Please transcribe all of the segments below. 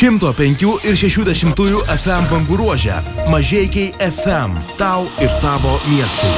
105 ir 60 FM bangų ruože. Mažeikiai FM. Tau ir tavo miestui.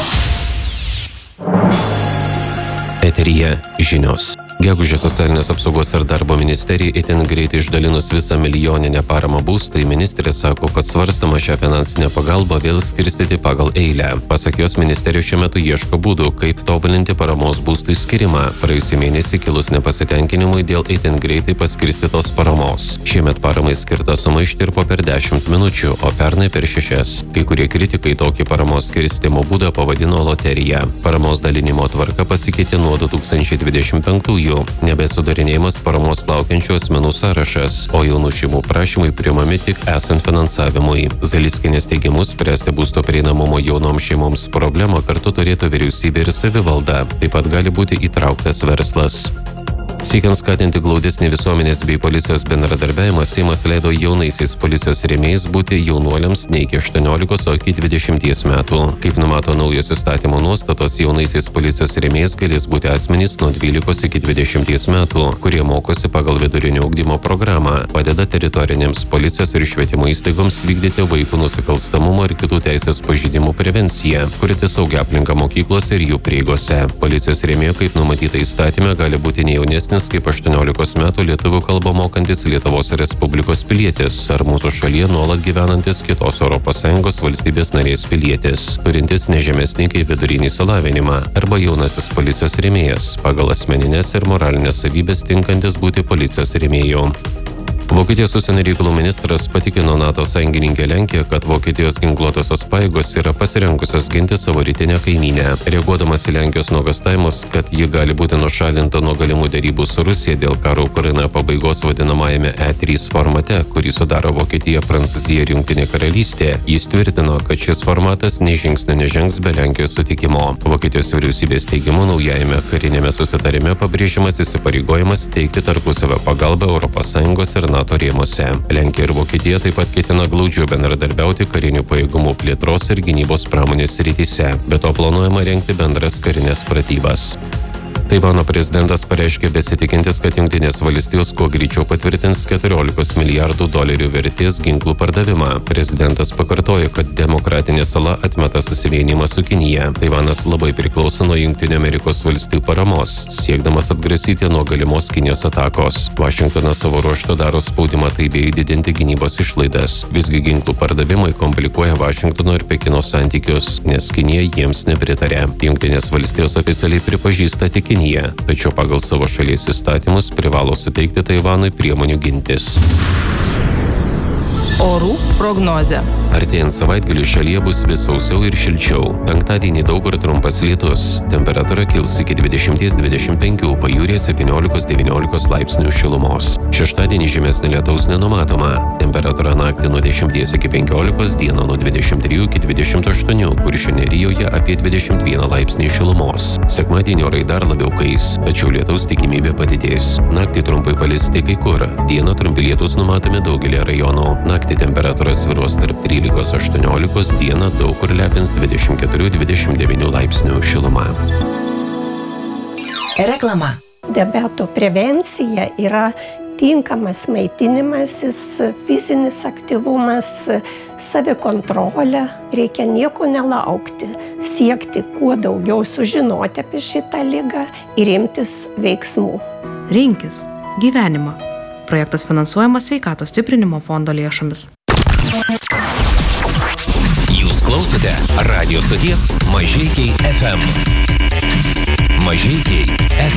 Eteryje žinios. Gegužę socialinės apsaugos ir darbo ministerija itin greitai išdalinus visą milijoninę paramą būstai, ministrė sako, kad svarstoma šią finansinę pagalbą vėl skirstyti pagal eilę. Pasak jos, ministerija šiuo metu ieško būdų, kaip tobulinti paramos būstai skirimą. Praėjusį mėnesį kilus nepasitenkinimui dėl itin greitai paskirstytos paramos. Šiemet paramai skirta suma ištirpo per 10 minučių, o pernai per 6. Kai kurie kritikai tokį paramos skirstymo būdą pavadino loterija. Paramos dalinimo tvarka pasikeitė nuo 2025-ųjų. Nebesudarinėjimas paramos laukiančių asmenų sąrašas, o jaunų šeimų prašymai priimami tik esant finansavimui. Zalickienės teigimu, spręsti būsto prieinamumo jaunoms šeimoms problemą kartu turėtų vyriausybė ir savivalda. Taip pat gali būti įtrauktas verslas. Siekiant skatinti glaudesnį visuomenės bei policijos bendradarbiavimą, Seimas leido jaunaisiais policijos rėmėjais būti jaunuoliams ne iki 18, o iki 20 metų. Kaip numato naujos įstatymo nuostatos, jaunaisiais policijos rėmėjais galės būti asmenys nuo 12 iki 20 metų, kurie mokosi pagal vidurinio ugdymo programą, padeda teritorinėms policijos ir švietimo įstaigoms vykdyti vaikų nusikalstamumo ir kitų teisės pažeidimų prevenciją, kurti saugią aplinką mokyklose ir jų prieigose. Policijos rėmėjų, kaip numatyta įstatyme, gali būti ne jaunesnis kaip 18 metų lietuvių kalbą mokantis Lietuvos Respublikos pilietis ar mūsų šalyje nuolat gyvenantis kitos ES valstybės narės pilietis, turintis nežemesnį kaip vidurinį išsilavinimą, arba jaunasis policijos rėmėjas, pagal asmeninės ir moralinės savybės tinkantis būti policijos rėmėju. Vokietijos užsienio reikalų ministras patikino NATO sąjungininkę Lenkiją, kad Vokietijos ginkluotosios pajėgos yra pasirengusios ginti savo rytinę kaimynę. Reaguodamas į Lenkijos nuogąstavimus, kad ji gali būti nušalinta nuo galimų derybų su Rusija dėl karo Ukrainoje pabaigos vadinamajame E3 formate, kurį sudaro Vokietija, Prancūzija ir Jungtinė karalystė, jis tvirtino, kad šis formatas nei žingsnio nežengs be Lenkijos sutikimo. Vokietijos vyriausybės teigimu, naujajame karinėme susitarime pabrėžiamas įsipareigojimas teikti tarpusavio pagalbą ES ir NATO rėmuose. Lenkija ir Vokietija taip pat ketina glaudžiau bendradarbiauti karinių pajėgumų plėtros ir gynybos pramonės srityse. Be to planuojama rengti bendras karinės pratybas. Taivano prezidentas pareiškė besitikintis, kad Jungtinės valstijos kuo greičiau patvirtins 14 milijardų dolerių vertės ginklų pardavimą. Prezidentas pakartojo, kad demokratinė sala atmeta susivienimą su Kinija. Taivanas labai priklauso nuo Jungtinių Amerikos valstijų paramos, siekdamas atgrasyti nuo galimos Kinijos atakos. Vašingtonas savo ruožtu daro spaudimą Taibėjui didinti gynybos išlaidas. Visgi ginklų pardavimai komplikuoja Vašingtono ir Pekino santykius, nes Kinija jiems nepritarė. Jungtinės valstijos oficialiai pripažįsta tik Kinija, tačiau pagal savo šalies įstatymus privalo suteikti Taivanui priemonių gintis. Orų prognozė. Artėjant savaitgaliui šalyje bus vis sausiau ir šilčiau. Penktadienį daug kur trumpas lietus. Temperatūra kils iki 20-25, pajūryje 17-19 laipsnių šilumos. Šeštadienį žymesnė lietaus nenumatoma. Temperatūra naktį nuo 10 iki 15, dieną nuo 23 iki 28, Kuršių nerijoje apie 21 laipsnį šilumos. Sekmadienį orai dar labiau kais, tačiau lietaus tikimybė padidės. Naktį trumpai palis tik kai kur. Dieną trumpi lietus numatomi daugelį rajonų. Naktį temperatūra svyruos tarp 13-18, dieną daug kur lepins 24-29 laipsnių šiluma. Reklama. Diabeto prevencija yra tinkamas maitinimasis, fizinis aktyvumas, savikontrolė. Reikia nieko nelaukti, siekti kuo daugiau sužinoti apie šitą ligą ir imtis veiksmų. Rinkis gyvenimą. Projektas finansuojamas Sveikatos stiprinimo fondo lėšomis. Jūs klausote radijo stoties Mažeikiai FM. Mažeikiai FM.